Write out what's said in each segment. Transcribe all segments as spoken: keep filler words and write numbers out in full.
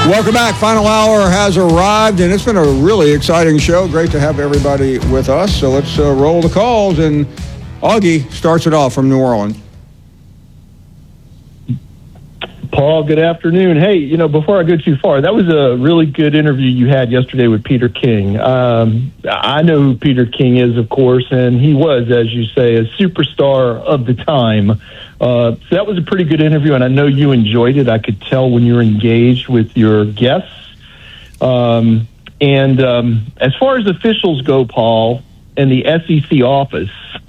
Welcome back. Final hour has arrived, and it's been a really exciting show. Great to have everybody with us. So let's uh, roll the calls, and Augie starts it off from New Orleans. Paul, good afternoon. Hey, you know, before I go too far, that was a really good interview you had yesterday with Peter King. Um, I know who Peter King is, of course, and he was, as you say, a superstar of the time. Uh, so that was a pretty good interview, and I know you enjoyed it. I could tell when you were engaged with your guests. Um, and um, as far as officials go, Paul, and the S E C office,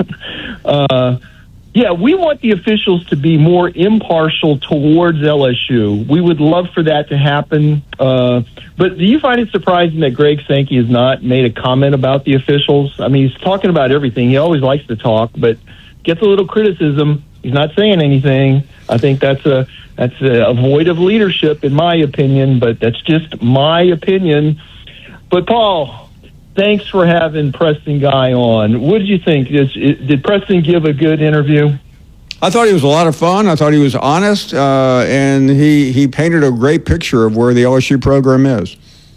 uh, yeah, we want the officials to be more impartial towards L S U. We would love for that to happen. Uh, but do you find it surprising that Greg Sankey has not made a comment about the officials? I mean, he's talking about everything. He always likes to talk, but gets a little criticism. He's not saying anything. I think that's a that's a, a void of leadership, in my opinion, but that's just my opinion. But, Paul, thanks for having Preston Guy on. What did you think? Did, did Preston give a good interview? I thought he was a lot of fun. I thought he was honest, uh, and he, he painted a great picture of where the L S U program is.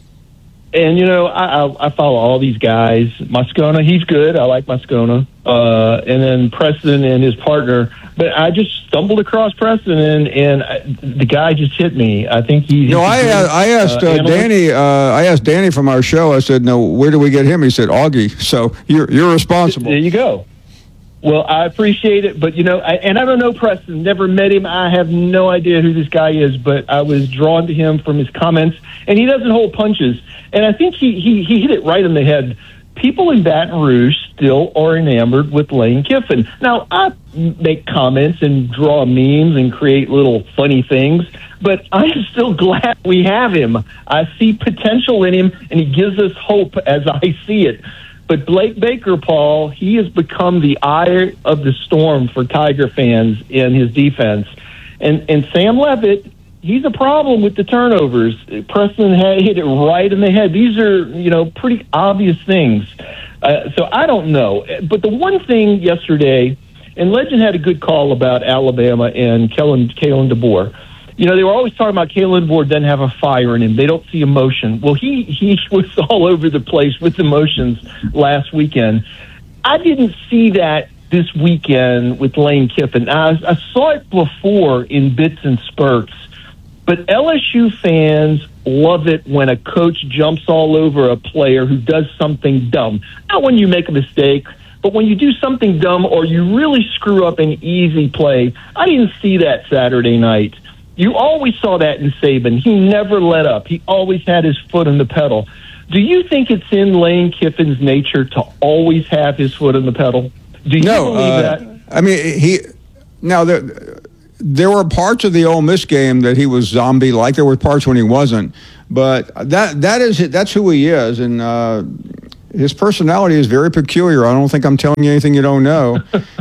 And, you know, I, I, I follow all these guys. Moscona, he's good. I like Moscona. Uh, and then Preston and his partner. But I just stumbled across Preston, and, and I, the guy just hit me. I think he. No, I, uh, I asked uh, Danny. Uh, I asked Danny from our show. I said, "No, where do we get him?" He said, "Augie." So you're you're responsible. There you go. Well, I appreciate it, but you know, I, and I don't know Preston. Never met him. I have no idea who this guy is, but I was drawn to him from his comments, and he doesn't hold punches. And I think he he, he hit it right on the head. People in Baton Rouge still are enamored with Lane Kiffin. Now, I make comments and draw memes and create little funny things, but I'm still glad we have him. I see potential in him, and he gives us hope as I see it. But Blake Baker, Paul, he has become the eye of the storm for Tiger fans in his defense. And and Sam Levitt, he's a problem with the turnovers. Preston had hit it right in the head. These are, you know, pretty obvious things. Uh, so I don't know. But the one thing yesterday, and Legend had a good call about Alabama and Kellen, Kalen DeBoer. You know, they were always talking about Kalen DeBoer doesn't have a fire in him. They don't see emotion. Well, he, he was all over the place with emotions last weekend. I didn't see that this weekend with Lane Kiffin. I, I saw it before in bits and spurts. But L S U fans love it when a coach jumps all over a player who does something dumb. Not when you make a mistake, but when you do something dumb or you really screw up an easy play. I didn't see that Saturday night. You always saw that in Saban. He never let up. He always had his foot on the pedal. Do you think it's in Lane Kiffin's nature to always have his foot on the pedal? Do you no, believe uh, that? I mean, he now there, there were parts of the Ole Miss game that he was zombie-like. There were parts when he wasn't. But that that is that's who he is, and uh, his personality is very peculiar. I don't think I'm telling you anything you don't know.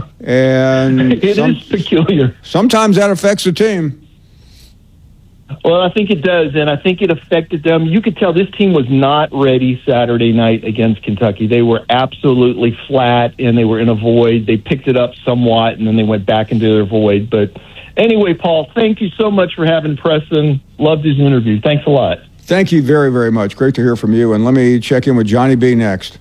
And it some, is peculiar. Sometimes that affects the team. Well, I think it does, and I think it affected them. You could tell this team was not ready Saturday night against Kentucky. They were absolutely flat, and they were in a void. They picked it up somewhat, and then they went back into their void. But anyway, Paul, thank you so much for having Preston. Loved his interview. Thanks a lot. Thank you very, very much. Great to hear from you. And let me check in with Johnny B next.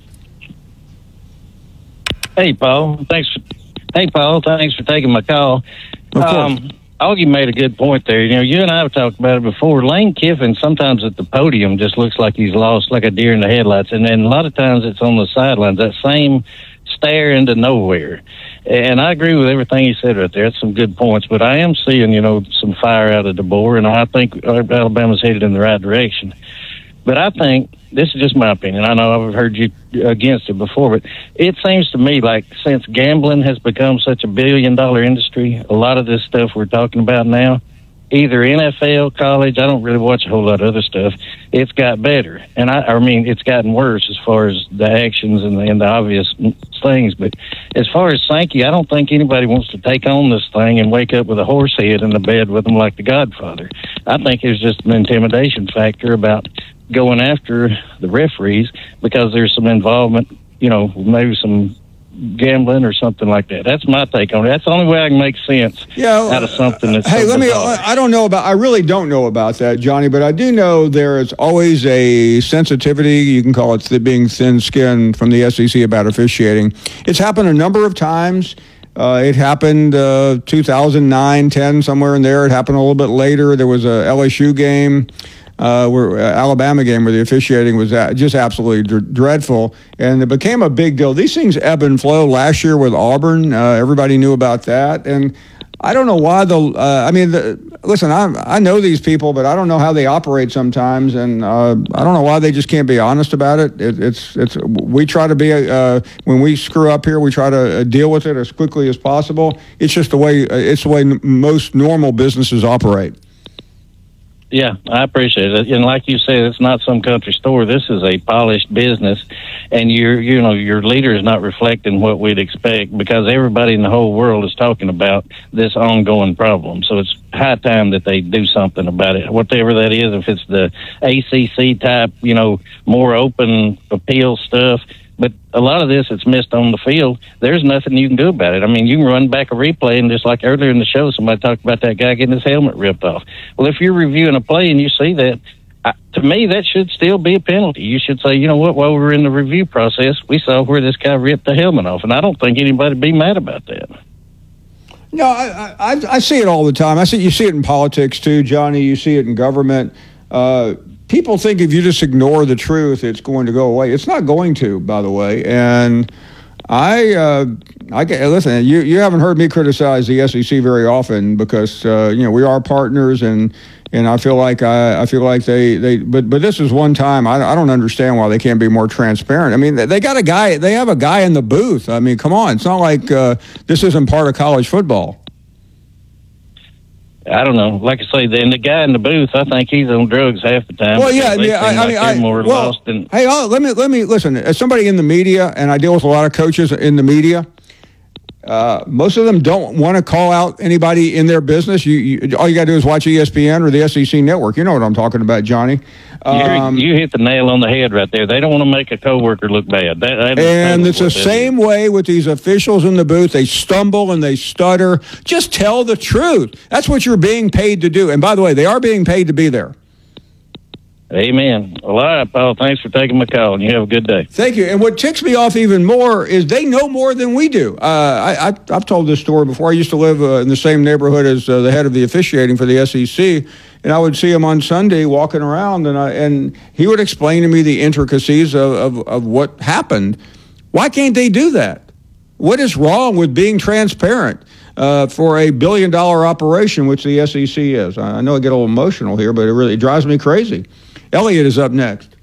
Hey, Paul. Thanks. For, hey, Paul. Thanks for taking my call. Of course. Um, Augie made a good point there. You know, you and I have talked about it before. Lane Kiffin sometimes at the podium just looks like he's lost, like a deer in the headlights. And then a lot of times it's on the sidelines, that same stare into nowhere. And I agree with everything he said right there. That's some good points. But I am seeing, you know, some fire out of DeBoer, and I think Alabama's headed in the right direction. But I think, this is just my opinion, I know I've heard you against it before, but it seems to me like since gambling has become such a billion-dollar industry, a lot of this stuff we're talking about now, either N F L, college, I don't really watch a whole lot of other stuff, it's got better. And I, I mean, it's gotten worse as far as the actions and the, and the obvious things. But as far as Sankey, I don't think anybody wants to take on this thing and wake up with a horse head in the bed with them like the Godfather. I think it's just an intimidation factor about going after the referees because there's some involvement, you know, maybe some gambling or something like that. That's my take on it. That's the only way I can make sense yeah, out of something that's hey, so let me, bizarre. I don't know about, I really don't know about that, Johnny, but I do know there is always a sensitivity, you can call it th- being thin-skinned from the S E C about officiating. It's happened a number of times. Uh, it happened uh, two thousand nine, ten, somewhere in there. It happened a little bit later. There was a L S U game, uh, where uh, Alabama game, where the officiating was uh, just absolutely dr- dreadful, and it became a big deal. These things ebb and flow. Last year with Auburn, uh, everybody knew about that, and I don't know why the. Uh, I mean, the, listen, I I know these people, but I don't know how they operate sometimes, and uh, I don't know why they just can't be honest about it. it it's it's we try to be uh, when we screw up here, we try to uh, deal with it as quickly as possible. It's just the way it's the way n- most normal businesses operate. Yeah, I appreciate it. And like you said, it's not some country store. This is a polished business, and your you know your leader is not reflecting what we'd expect, because everybody in the whole world is talking about this ongoing problem. So it's high time that they do something about it, whatever that is. If it's the A C C type, you know, more open appeal stuff. But a lot of this, it's missed on the field. There's nothing you can do about it. I mean, you can run back a replay, and just like earlier in the show, somebody talked about that guy getting his helmet ripped off. Well, if you're reviewing a play and you see that, I, to me, that should still be a penalty. You should say, you know what, while we were in the review process, we saw where this guy ripped the helmet off. And I don't think anybody would be mad about that. No, I, I I see it all the time. I see you see it in politics too, Johnny. You see it in government. Uh, People think if you just ignore the truth, it's going to go away. It's not going to, by the way. And I, uh, I listen. You you haven't heard me criticize the S E C very often, because uh, you know we are partners, and and I feel like I, I feel like they, they but but this is one time I, I don't understand why they can't be more transparent. I mean, they got a guy. They have a guy in the booth. I mean, come on. It's not like uh, this isn't part of college football. I don't know. Like I say, then the guy in the booth, I think he's on drugs half the time. Well, yeah, They yeah. I, seem I like mean, they're I, more well, lost than. hey, oh, let me let me listen. As somebody in the media, and I deal with a lot of coaches in the media, uh, most of them don't want to call out anybody in their business. You, you all you got to do is watch E S P N or the S E C Network. You know what I'm talking about, Johnny. Um, you, you hit the nail on the head right there. They don't want to make a coworker look bad. That, that and it's the same is. way with these officials in the booth. They stumble and they stutter. Just tell the truth. That's what you're being paid to do. And by the way, they are being paid to be there. Amen. Well, all right, Paul. Thanks for taking my call, and you have a good day. Thank you. And what ticks me off even more is they know more than we do. Uh, I, I, I've told this story before. I used to live uh, in the same neighborhood as uh, the head of the officiating for the S E C, and I would see him on Sunday walking around, and I, and he would explain to me the intricacies of, of, of what happened. Why can't they do that? What is wrong with being transparent uh, for a billion-dollar operation, which the S E C is? I know I get a little emotional here, but it really it drives me crazy. Elliot is up next.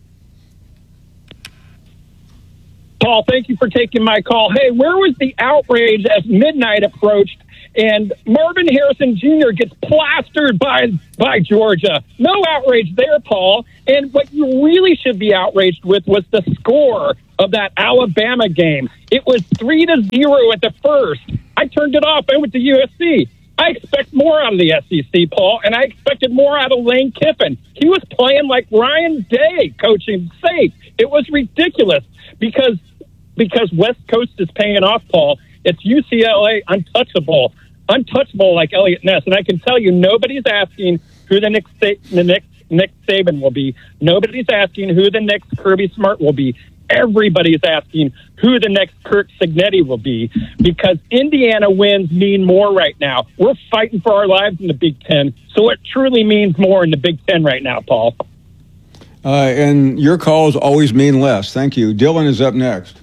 Paul, thank you for taking my call. Hey, where was the outrage as midnight approached and Marvin Harrison Junior gets plastered by by Georgia? No outrage there, Paul. And what you really should be outraged with was the score of that Alabama game. It was three to zero at the first. I turned it off. I went to U S C. I expect more out of the S E C, Paul, and I expected more out of Lane Kiffin. He was playing like Ryan Day, coaching safe. It was ridiculous because because West Coast is paying off, Paul. It's U C L A untouchable, untouchable like Elliot Ness. And I can tell you, nobody's asking who the next the next Nick Saban will be. Nobody's asking who the next Kirby Smart will be. Everybody's asking who the next Kirk Cignetti will be, because Indiana wins mean more right now. We're fighting for our lives in the Big Ten, so it truly means more in the Big Ten right now, Paul. Uh, and your calls always mean less. Thank you. Dylan is up next.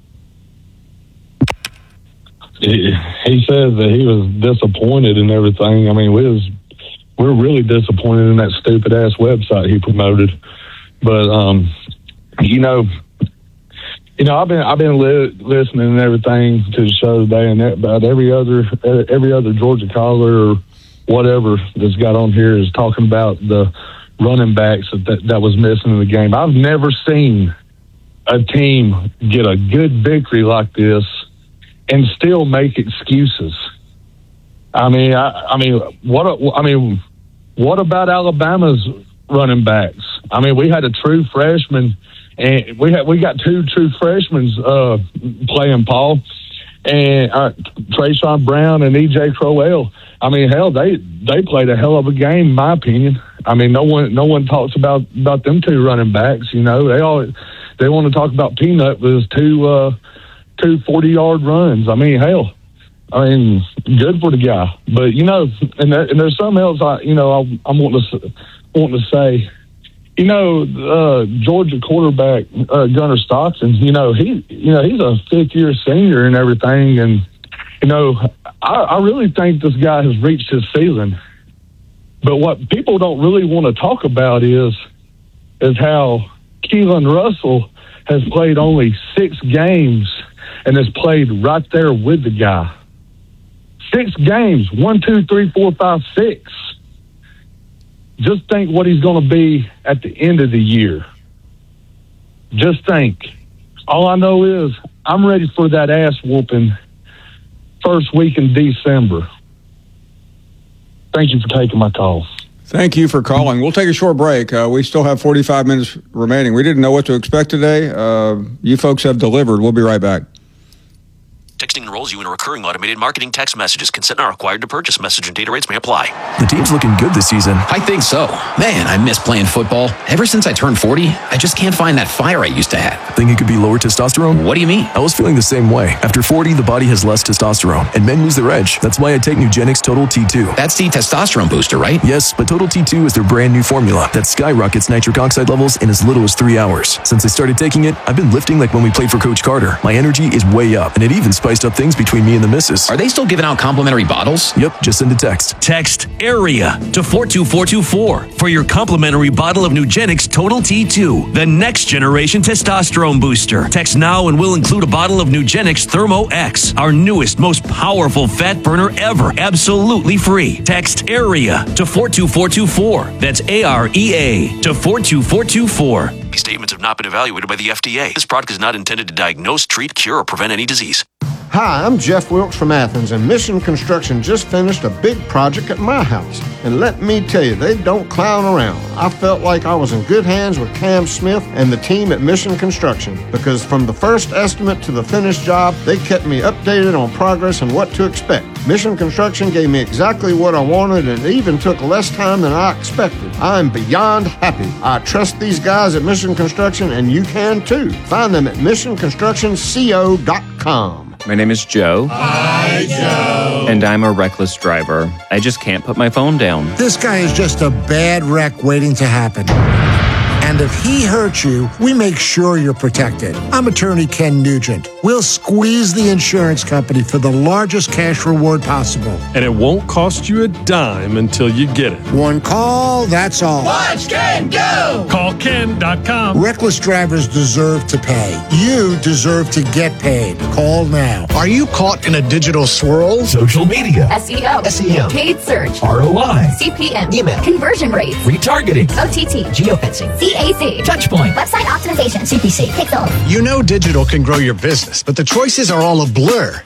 He, he says that he was disappointed in everything. I mean, we was we're really disappointed in that stupid ass website he promoted. But um, you know. You know, I've been I've been li- listening and everything to the show today, and about every other every other Georgia caller or whatever that's got on here is talking about the running backs that that was missing in the game. I've never seen a team get a good victory like this and still make excuses. I mean, I, I mean, what? I mean, what about Alabama's running backs? I mean, we had a true freshman. And we had we got two true freshmen uh, playing, Paul. and uh, Trayshawn Brown and E J Crowell. I mean, hell, they they played a hell of a game, in my opinion. I mean, no one no one talks about, about them two running backs. You know, they all they want to talk about Peanut with his two uh, two forty yard runs. I mean, hell, I mean, good for the guy. But you know, and, there, and there's something else I you know I, I'm wanting to wanting to say. You know, uh, Georgia quarterback uh, Gunnar Stockton. You know, he you know he's a fifth year senior and everything, and you know, I, I really think this guy has reached his ceiling. But what people don't really want to talk about is is how Keelan Russell has played only six games and has played right there with the guy. Six games, one, two, three, four, five, six. Just think what he's going to be at the end of the year. Just think. All I know is I'm ready for that ass whooping first week in December. Thank you for taking my call. Thank you for calling. We'll take a short break. Uh, we still have forty-five minutes remaining. We didn't know what to expect today. Uh, you folks have delivered. We'll be right back. Texting enrolls you in a recurring automated marketing text messages. Consent not required to purchase. Message and data rates may apply. The team's looking good this season. I think so. Man, I miss playing football. Ever since I turned forty, I just can't find that fire I used to have. Think it could be lower testosterone? What do you mean? I was feeling the same way. After forty, the body has less testosterone, and men lose their edge. That's why I take Nugenix Total T two. That's the testosterone booster, right? Yes, but Total T two is their brand new formula that skyrockets nitric oxide levels in as little as three hours. Since I started taking it, I've been lifting like when we played for Coach Carter. My energy is way up, and it even spiced up things between me and the missus. Are they still giving out complimentary bottles? Yep, just send a text. Text AREA to four two four two four for your complimentary bottle of Nugenix Total T two, the next generation testosterone booster. Text now and we'll include a bottle of Nugenix Thermo X, our newest, most powerful fat burner ever, absolutely free. Text AREA to four two four two four. That's A R E A to four two four two four. These statements have not been evaluated by the F D A. This product is not intended to diagnose, treat, cure, or prevent any disease. Hi, I'm Jeff Wilkes from Athens, and Mission Construction just finished a big project at my house. And let me tell you, they don't clown around. I felt like I was in good hands with Cam Smith and the team at Mission Construction, because from the first estimate to the finished job, they kept me updated on progress and what to expect. Mission Construction gave me exactly what I wanted, and it even took less time than I expected. I'm beyond happy. I trust these guys at Mission Construction, and you can too. Find them at mission construction co dot com. My name is Joe. Hi, Joe. And I'm a reckless driver. I just can't put my phone down. This guy is just a bad wreck waiting to happen. And if he hurts you, we make sure you're protected. I'm attorney Ken Nugent. We'll squeeze the insurance company for the largest cash reward possible. And it won't cost you a dime until you get it. One call, that's all. Watch Ken go! Call Ken dot com. Reckless drivers deserve to pay. You deserve to get paid. Call now. Are you caught in a digital swirl? Social media. S E O. S E M. Paid search. R O I. C P M. Email. Conversion rates. Retargeting. O T T. Geofencing. C A C. Touchpoint. Website optimization. C P C. Pixel. You know digital can grow your business, but the choices are all a blur.